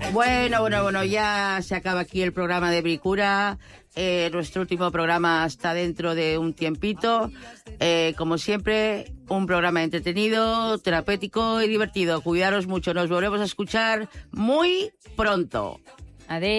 Bueno, ya se acaba aquí el programa de Bricura. Nuestro último programa está dentro de un tiempito. Como siempre, un programa entretenido, terapéutico y divertido. Cuidaros mucho, nos volvemos a escuchar muy pronto. Adeu.